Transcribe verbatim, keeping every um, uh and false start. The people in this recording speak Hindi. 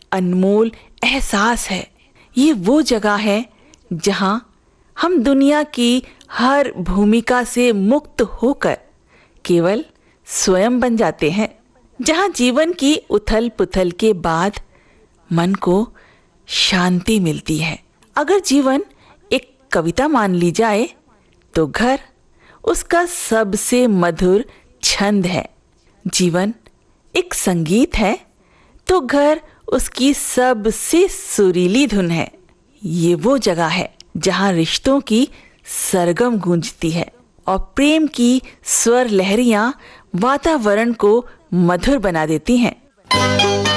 अनमोल एहसास है। ये वो जगह है जहां हम दुनिया की हर भूमिका से मुक्त होकर केवल स्वयं बन जाते हैं, जहां जीवन की उथल पुथल के बाद मन को शांति मिलती है। अगर जीवन एक कविता मान ली जाए तो घर उसका सबसे मधुर छंद है। जीवन एक संगीत है तो घर उसकी सबसे सुरीली धुन है। ये वो जगह है जहां रिश्तों की सरगम गूंजती है और प्रेम की स्वर लहरियां वातावरण को मधुर बना देती हैं।